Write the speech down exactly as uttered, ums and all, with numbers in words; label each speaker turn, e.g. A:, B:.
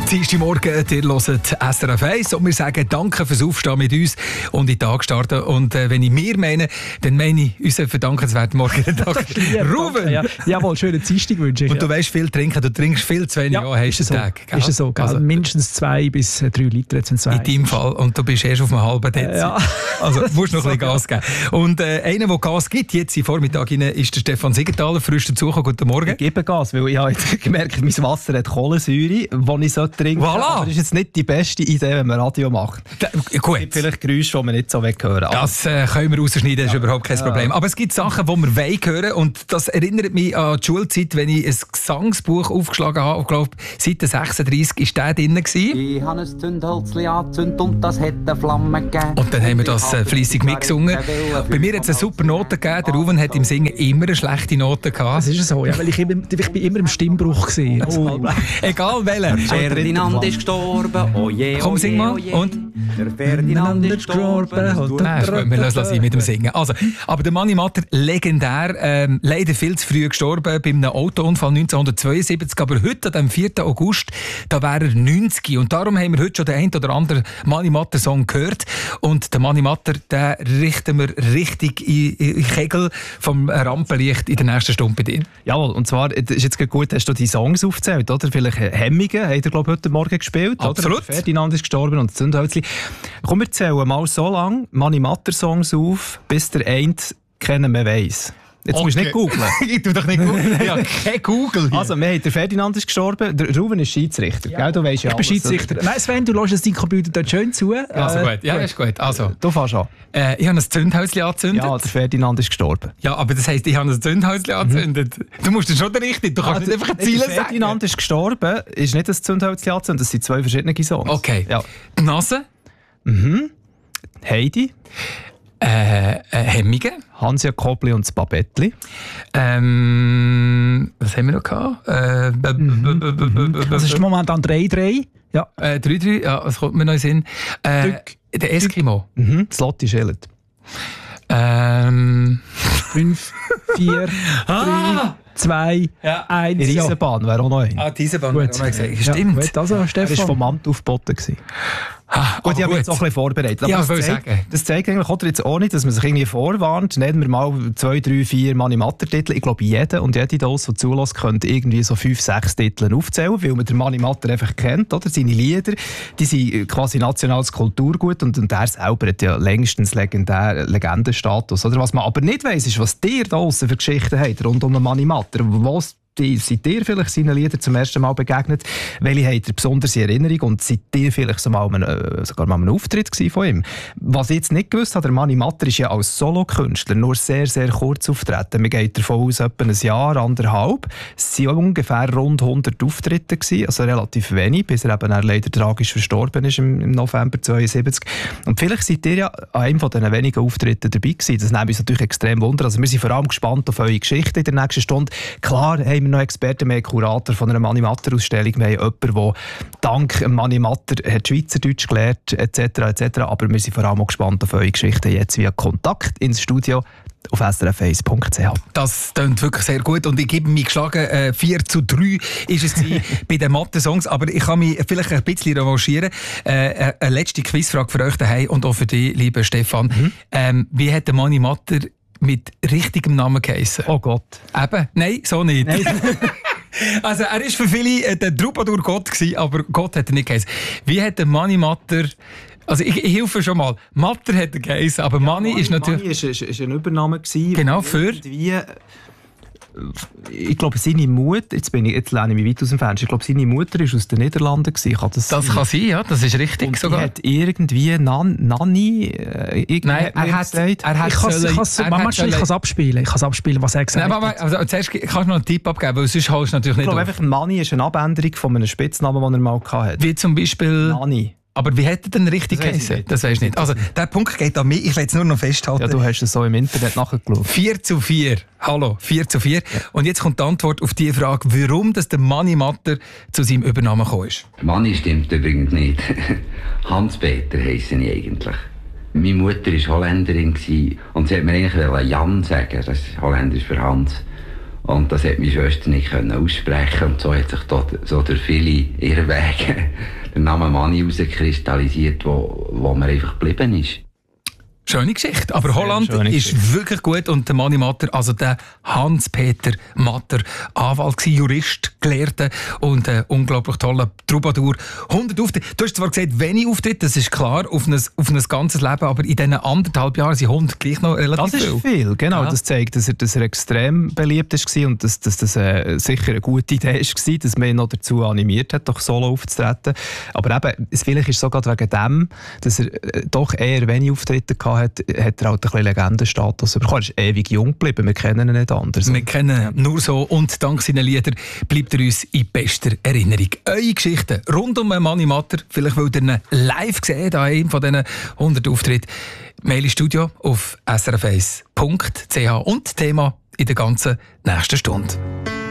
A: Dienstag Morgen, ihr hört S R F eins und wir sagen Danke fürs Aufstehen mit uns und in den Tag starten. Und äh, wenn ich mir meine, dann meine ich unseren verdankenswerten Morgen Tag. Ruben!
B: Ja, jawohl, schönen Dienstag wünsche ich.
A: Und du weißt viel trinken, du trinkst viel zu wenig
B: ja,
A: an, hast du
B: so.
A: Tag.
B: Ist es so, also, mindestens zwei bis drei Liter. Jetzt zwei.
A: In deinem Fall. Und du bist erst auf einem halben Dezi.
B: Äh, ja.
A: Also musst noch ein bisschen Gas geben. Und äh, einer, der Gas gibt, jetzt im Vormittag rein, ist der Stefan Siegenthaler. Frisch dazugekommen. Guten Morgen.
C: Ich gebe Gas, weil ich habe jetzt gemerkt, mein Wasser hat Kohlensäure, die ich trinken sollte.
A: Voilà.
C: Aber das ist jetzt nicht die beste Idee, wenn man Radio macht.
A: Da, gut.
C: Es gibt vielleicht Geräusche, die man nicht so hören.
A: Das äh, können wir rausschneiden, das ist ja überhaupt kein Problem. Aber es gibt Sachen, die wir wollen hören. Und das erinnert mich an die Schulzeit, wenn ich ein Gesangsbuch aufgeschlagen habe. Ich glaube, Seite sechsunddreissig war der drin.
D: Ich habe ein Zündholzli angezündet und das hat eine Flamme gegeben.
A: Und dann haben wir das äh, fleissig mitgesungen. Bei mir hat es eine super Note gegeben. Der Ruben hat im Singen immer eine schlechte Note gehabt.
B: Das ist so, ja, weil ich, immer, ich bin immer im Stimmbruch gewesen.
A: Oh. Egal welcher.
D: Ferdinand ist gestorben, oh je,
A: Komm, sing mal. Und?
D: Der Ferdinand ist gestorben.
A: Und Nein, ist gut, wir lassen es mit dem Singen. Also, aber der Manni Matter, legendär, ähm, leider viel zu früh gestorben bei einem Autounfall neunzehnhundertzweiundsiebzig. Aber heute, am vierten August, da wäre er neunzig. Und darum haben wir heute schon den einen oder anderen Manni Matter Song gehört. Und den Manni Matter, den richten wir richtig in, in Kegel vom Rampenlicht in der nächsten Stunde bei dir.
C: Jawohl, und zwar, das ist jetzt gut, hast du die Songs aufgezählt, oder? Vielleicht Hemmungen, hat er, glaube ich, heute Morgen gespielt.
A: Absolut.
C: Oder? Ferdinand ist gestorben und das Zündhölzli. Komm, wir zählen mal so lange Manni Matter Songs auf, bis der eine kennen mehr weiss. Jetzt
A: Okay.
C: musst du nicht googeln.
A: Ich tu doch nicht googeln. Ja, kein Google hier.
C: Also, wir haben, der Ferdinand ist gestorben, der Ruben ist Schiedsrichter. Ja. Gell, du weißt ja
B: Ich bin
C: alles,
B: Schiedsrichter. Nein, Sven, du lässt deinen Computer dort schön zu.
A: Also
B: Äh,
A: gut, ja, ist gut. Also,
C: Du fährst an.
A: äh, ich habe ein Zündhäuschen angezündet.
C: Ja, der Ferdinand ist gestorben.
A: Ja, aber das heisst, ich habe ein Zündhäuschen angezündet. Du musst das schon richtig. Du kannst
C: Ah,
A: nicht einfach ein
C: der
A: Ziel
C: Ferdinand
A: sagen.
C: ist gestorben, ist nicht das Zündhölzli angezündet, das sind zwei verschiedene Songs.
A: Okay.
C: Ja.
A: Die Nase,
C: Heidi,
A: äh, äh, Hemmungen,
C: Hansja Kobli und das Babettli.
A: ähm, was haben wir noch gehabt? Äh, b- b- b- b- b- b-
B: Das ist momentan drei drei. Ja.
A: äh, drei drei, ja, was kommt mir noch in den Sinn? Äh,
B: Dück.
A: der Eskimo.
C: Mhm. Das Lotti Schillert.
A: Ähm,
B: fünf, vier, drei, zwei,
A: Ja.
B: eins.
C: Die
B: Ja.
C: Eisenbahn wäre auch noch ein.
A: ah, diese Bahn
B: Gut.
A: hat man gesagt.
B: Ja,
A: Stimmt.
B: gut, also,
C: Er war
B: Stefan.
C: vom Amt aufgeboten. gewesen.
A: Ah,
C: Gut,
A: aber
C: ich habe mich jetzt
A: gut.
C: auch ein bisschen vorbereitet. Aber
A: Ja,
C: das,
A: ich will
C: zeigt,
A: sagen.
C: das zeigt eigentlich oder jetzt auch nicht, dass man sich irgendwie vorwarnt. Nehmen wir mal zwei, drei, vier Manni Matter Titel. Ich glaube, jeder und jede Dose, die zulässt, könnte irgendwie so fünf, sechs Titel aufzählen, weil man den Manni Matter einfach kennt. Oder? Seine Lieder, die sind quasi nationales Kulturgut und, und er selber hat ja längstens legendär, Legendenstatus. Oder? Was man aber nicht weiss, ist, was dir da draussen für Geschichten habt rund um den Manni Matter. Was Die, seid ihr vielleicht seinen Liedern zum ersten Mal begegnet? Welche habt ihr besonders in Erinnerung? Und seid ihr vielleicht so mal einen, sogar mal einen Auftritt von ihm? Was ich jetzt nicht gewusst habe, der Manni Matter ist ja als Solokünstler nur sehr, sehr kurz auftreten. Man geht davon aus, etwa ein Jahr, anderthalb. Es waren ungefähr rund hundert Auftritte gewesen, also relativ wenig, bis er eben dann leider tragisch verstorben ist im, im November zweiundsiebzig. Und vielleicht seid ihr ja an einem von diesen wenigen Auftritten dabei gewesen. Das nimmt uns natürlich extrem wunder. Also wir sind vor allem gespannt auf eure Geschichte in der nächsten Stunde. Klar haben wir noch Experten, wir haben Kurator von einer Manni Matter Ausstellung, wir haben jemanden, der dank Manni Matter hat Schweizerdeutsch gelernt, et cetera et cetera. Aber wir sind vor allem auch gespannt auf eure Geschichte jetzt via Kontakt ins Studio auf s r f eins punkt c h.
A: Das klingt wirklich sehr gut und ich gebe mich geschlagen, äh, vier zu drei ist es bei den Mathe-Songs, aber ich kann mich vielleicht ein bisschen revanchieren. Äh, eine letzte Quizfrage für euch daheim und auch für dich, lieber Stefan. Mhm. Ähm, wie hat der Manni Matter mit richtigem Namen geheissen?
C: Oh Gott.
A: Eben? Nein, so nicht.
C: Nein.
A: Also er war für viele äh, der Troubadour Gott gewesen, aber Gott hat er nicht geheissen. Wie hat der Manni Matter... Also ich, ich helfe schon mal. Matter hat er geheissen, aber ja, Manni ist natürlich...
C: Manni ist, ist, ist ein Übername gewesen.
A: Genau, für...
C: Irgendwie, ich glaube, seine Mutter, jetzt, bin ich, jetzt lehne ich mich weit aus dem Fenster, ich glaube, seine Mutter war aus den Niederlanden. Kann das
A: das
C: sein?
A: kann sein, ja, das ist richtig
C: und
A: sogar.
C: Er hat irgendwie Nan, Nanni... Äh,
A: Nein, er hat, er hat
B: Ich kann es abspielen. Ich kann es abspielen, was er gesagt
A: Nein, hat. Also, zuerst kannst du noch einen Tipp abgeben, weil sonst holst du natürlich nicht
C: Ich glaube
A: auf.
C: einfach, Nanni ist eine Abänderung von einem Spitznamen, den er mal hatte.
A: Wie zum Beispiel...
C: Nanni.
A: Aber wie hätte er denn richtig geheißen? Das weisst du nicht. Also, der Punkt geht an mich. Ich will es nur noch festhalten.
C: Ja, du hast es so im Internet nachgeschaut.
A: vier zu vier. Hallo, vier zu vier. Ja. Und jetzt kommt die Antwort auf die Frage, warum das der Manni Matter zu seinem Übernamen gekommen ist.
E: Manni stimmt übrigens nicht. Hans-Peter heissen ich eigentlich. Meine Mutter war Holländerin und sie hat mir eigentlich Jan sagen, das ist Holländisch für Hans. Und das hat meine Schwester nicht können aussprechen. Und so hat sich dort, so durch viele Irrwege der Name Manni herauskristallisiert, wo, wo mir einfach geblieben ist.
A: Schöne Geschichte. Aber
C: Sehr
A: Holland ist
C: Geschichte.
A: wirklich gut. Und der Manni Matter, also der Hans-Peter Matter, Anwalt gewesen, Jurist, Gelehrter und ein unglaublich toller Troubadour. hundert Auftritte. Du hast zwar gesagt, wenig Auftritte, das ist klar, auf ein, auf ein ganzes Leben, aber in diesen anderthalb Jahren sind hundert gleich noch relativ
C: Das ist
A: viel.
C: viel, genau.
A: Ja.
C: Das zeigt, dass er, dass er extrem beliebt war und dass, dass das äh, sicher eine gute Idee war, dass man ihn noch dazu animiert hat, doch solo aufzutreten. Aber eben, es- vielleicht ist es sogar wegen dem, dass er äh, doch eher wenig Auftritte hatte, hat, hat er halt ein bisschen Legendenstatus bekommen. Er ist ewig jung geblieben, wir kennen ihn nicht anders.
A: Wir kennen ihn nur so und dank seiner Lieder bleibt er uns in bester Erinnerung. Eure Geschichten rund um Manni Matter, vielleicht wollt ihr ihn live sehen, an einem von diesen hundert Auftritten. Mail ins Studio auf s r f eins punkt c h und Thema in der ganzen nächsten Stunde.